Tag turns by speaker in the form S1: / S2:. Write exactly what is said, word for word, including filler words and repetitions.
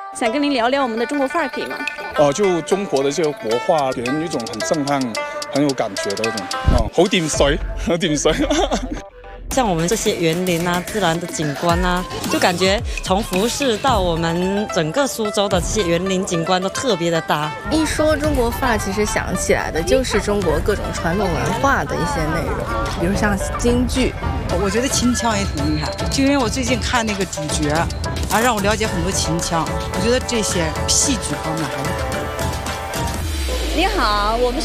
S1: 想跟您聊聊我们的中国范儿，可以吗？
S2: 呃，就中国的这个国画，给人一种很震撼、很有感觉的那种，哦，好掂水，好掂水。
S3: 像我们这些园林啊、自然的景观啊，就感觉从服饰到我们整个苏州的这些园林景观都特别的搭。
S4: 一说中国范儿，其实想起来的就是中国各种传统文化的一些内容，比如像京剧。
S5: 我觉得秦腔也挺厉害，就因为我最近看那个主角，啊，让我了解很多秦腔。我觉得这些戏剧方面还是可以。
S1: 你好，我们。